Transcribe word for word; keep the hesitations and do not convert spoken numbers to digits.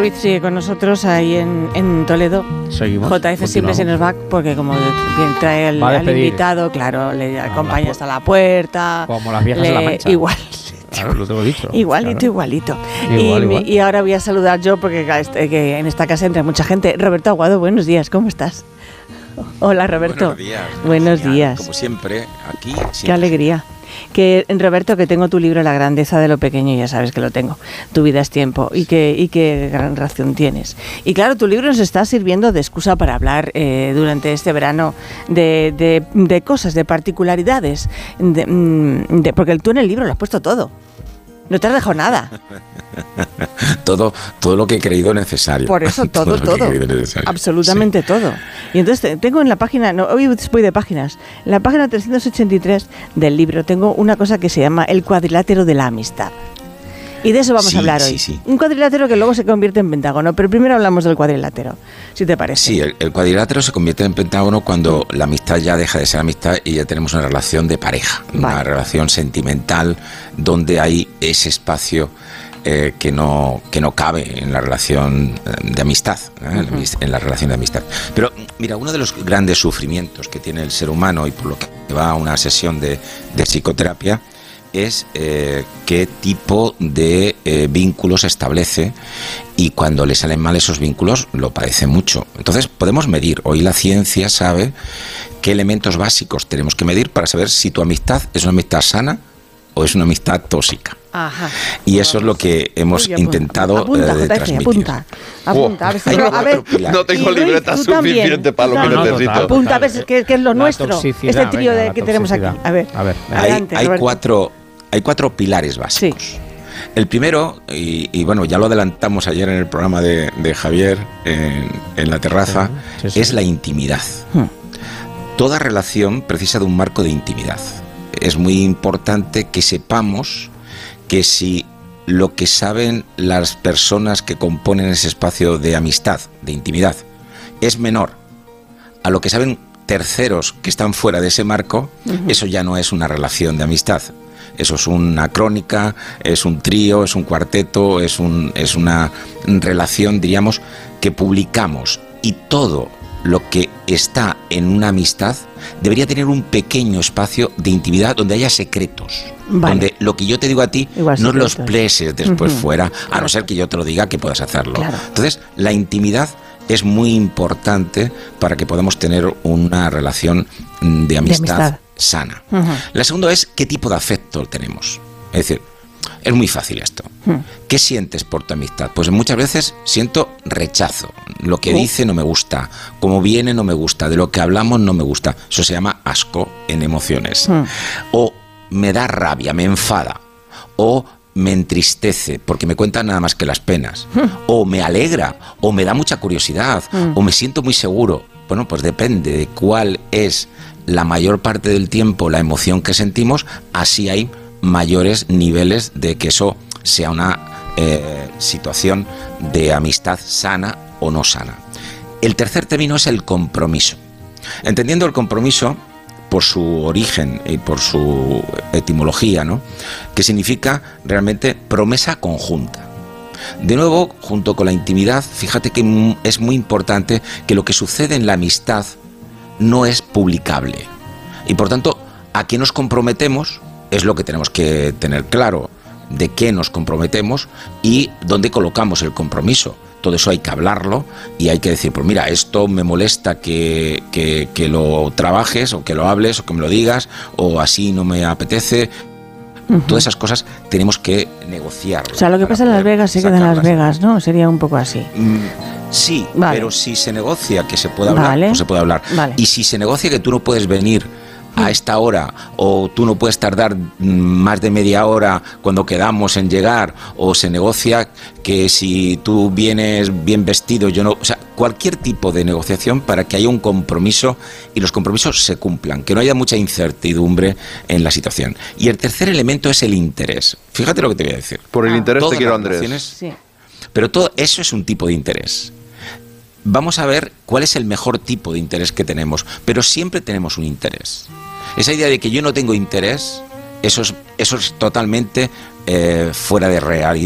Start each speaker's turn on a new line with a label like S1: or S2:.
S1: Ruiz sigue con nosotros ahí en, en Toledo.
S2: Seguimos.
S1: J F siempre se nos va porque como bien trae el, al invitado, claro, le acompaña hasta la puerta.
S2: Como las viejas
S1: le,
S2: de la Mancha.
S1: Igual.
S2: Claro, lo tengo dicho.
S1: Igualito,
S2: claro.
S1: igualito.
S2: Igual,
S1: y,
S2: igual.
S1: y ahora voy a saludar yo porque que en esta casa entra mucha gente. Roberto Aguado, buenos días, ¿cómo estás? Hola, Roberto.
S3: Buenos días.
S1: Buenos
S3: Genial,
S1: días.
S3: Como siempre, aquí. Siempre.
S1: Qué alegría. Que, Roberto, que tengo tu libro La grandeza de lo pequeño, ya sabes que lo tengo. Tu vida es tiempo y que y qué gran razón tienes. Y claro, tu libro nos está sirviendo de excusa para hablar eh, durante este verano de, de, de cosas, de particularidades, de, de, porque tú en el libro lo has puesto todo. No te has dejado nada.
S3: todo, todo lo que he creído necesario.
S1: Por eso, todo, todo. todo. Absolutamente sí. todo. Y entonces tengo en la página, no, hoy voy de páginas, en la página trescientos ochenta y tres del libro tengo una cosa que se llama el cuadrilátero de la amistad. Y de eso vamos
S3: sí,
S1: a hablar hoy.
S3: Sí, sí.
S1: Un cuadrilátero que luego se convierte en pentágono, pero primero hablamos del cuadrilátero, si te parece.
S3: Sí, el, el cuadrilátero se convierte en pentágono cuando la amistad ya deja de ser amistad y ya tenemos una relación de pareja, vale. Una relación sentimental donde hay ese espacio eh, que no que no cabe en la relación de amistad, ¿eh? uh-huh. en la relación de amistad. Pero mira, uno de los grandes sufrimientos que tiene el ser humano y por lo que va a una sesión de, de psicoterapia es eh, qué tipo de eh, vínculos establece y cuando le salen mal esos vínculos lo padece mucho. Entonces podemos medir. Hoy la ciencia sabe qué elementos básicos tenemos que medir para saber si tu amistad es una amistad sana o es una amistad tóxica.
S1: Ajá.
S3: Y eso es lo que hemos Oye, intentado
S1: apunta,
S3: eh,
S1: apunta,
S3: transmitir.
S1: Apunta, apunta. A ver, si
S3: no,
S1: a ver,
S4: no tengo libreta suficiente para lo
S1: no,
S4: que
S1: no,
S4: necesito.
S1: Total, apunta a ver qué, qué es lo nuestro, este trío
S2: venga,
S1: de, que tenemos aquí. A ver,
S2: a ver
S1: adelante,
S3: hay, hay cuatro, hay cuatro pilares básicos.
S1: Sí.
S3: El primero, y, y bueno, ya lo adelantamos ayer en el programa de, de Javier en, en la terraza, sí, sí, sí. es la intimidad. Hmm. Toda relación precisa de un marco de intimidad. Es muy importante que sepamos que si lo que saben las personas que componen ese espacio de amistad, de intimidad, es menor a lo que saben terceros que están fuera de ese marco, uh-huh. eso ya no es una relación de amistad. Eso es una crónica, es un trío, es un cuarteto, es, un, es una relación, diríamos, que publicamos. Y todo lo que está en una amistad debería tener un pequeño espacio de intimidad donde haya secretos. Vale. Donde lo que yo te digo a ti Igual no secretos. los pleses después uh-huh. fuera, a no ser que yo te lo diga que puedas hacerlo.
S1: Claro.
S3: Entonces, la intimidad es muy importante para que podamos tener una relación de amistad, de amistad. sana. Uh-huh. La segunda es qué tipo de afecto tenemos. Es decir, es muy fácil esto. Uh-huh. ¿Qué sientes por tu amistad? Pues muchas veces siento rechazo. Lo que uh-huh. dice no me gusta, como viene no me gusta, de lo que hablamos no me gusta. Eso se llama asco en emociones. Uh-huh. O me da rabia, me enfada. O me entristece porque me cuentan nada más que las penas. Uh-huh. O me alegra, o me da mucha curiosidad, uh-huh. o me siento muy seguro. Bueno, pues depende de cuál es la mayor parte del tiempo la emoción que sentimos, así hay mayores niveles de que eso sea una eh, situación de amistad sana o no sana. El tercer término es el compromiso. Entendiendo el compromiso por su origen y por su etimología, ¿no? Que significa realmente promesa conjunta. De nuevo, junto con la intimidad, fíjate que es muy importante que lo que sucede en la amistad no es publicable. Y por tanto, ¿a qué nos comprometemos? Es lo que tenemos que tener claro, de qué nos comprometemos y dónde colocamos el compromiso. Todo eso hay que hablarlo y hay que decir, pues mira, esto me molesta que, que, que lo trabajes o que lo hables o que me lo digas o así no me apetece. Uh-huh. Todas esas cosas tenemos que negociarlas.
S1: O sea, lo que pasa en Las Vegas se queda en Las Vegas, ¿no? Sería un poco así.
S3: Mm, sí, vale. Pero si se negocia que se puede hablar,
S1: vale.
S3: pues se puede hablar.
S1: Vale.
S3: Y si se negocia que tú no puedes venir a esta hora o tú no puedes tardar más de media hora cuando quedamos en llegar o se negocia que si tú vienes bien vestido yo no, o sea, cualquier tipo de negociación para que haya un compromiso y los compromisos se cumplan, que no haya mucha incertidumbre en la situación. Y el tercer elemento es el interés. Fíjate lo que te voy a decir.
S4: Por el ah. interés
S3: Todas
S4: te quiero, Andrés.
S1: Sí.
S3: Pero todo eso es un tipo de interés. Vamos a ver cuál es el mejor tipo de interés que tenemos, pero siempre tenemos un interés. Esa idea de que yo no tengo interés, eso es, eso es totalmente eh, fuera de realidad.